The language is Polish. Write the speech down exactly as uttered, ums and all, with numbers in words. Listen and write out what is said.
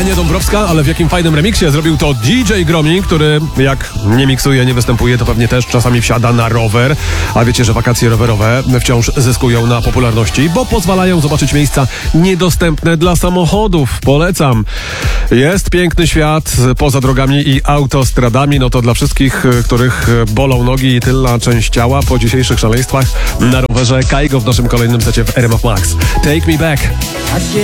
Ania Dąbrowska, ale w jakim fajnym remiksie zrobił to D J Gromi, który jak nie miksuje, nie występuje, to pewnie też czasami wsiada na rower. A wiecie, że wakacje rowerowe wciąż zyskują na popularności, bo pozwalają zobaczyć miejsca niedostępne dla samochodów. Polecam. Jest piękny świat poza drogami i autostradami. No to dla wszystkich, których bolą nogi i tylna część ciała po dzisiejszych szaleństwach na rowerze Kaigo w naszym kolejnym secie w R M F Max. Take me back.